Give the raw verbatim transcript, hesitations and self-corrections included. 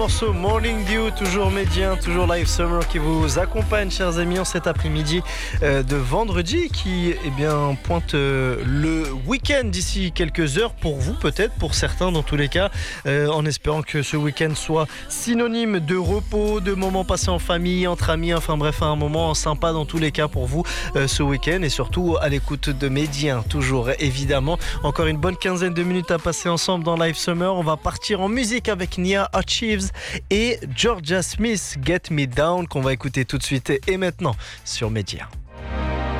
morceau Morning Dew, toujours médien, toujours Live Summer qui vous accompagne, chers amis, en cet après-midi euh, de vendredi qui eh bien, pointe euh, le week-end d'ici quelques heures pour vous, peut-être, pour certains dans tous les cas, euh, en espérant que ce week-end soit synonyme de repos, de moments passés en famille, entre amis, enfin bref, un moment sympa dans tous les cas pour vous euh, ce week-end et surtout à l'écoute de médien, toujours évidemment. Encore une bonne quinzaine de minutes à passer ensemble dans Live Summer. On va partir en musique avec Nia Achieves et Georgia Smith, Get Me Down, qu'on va écouter tout de suite et maintenant sur Média.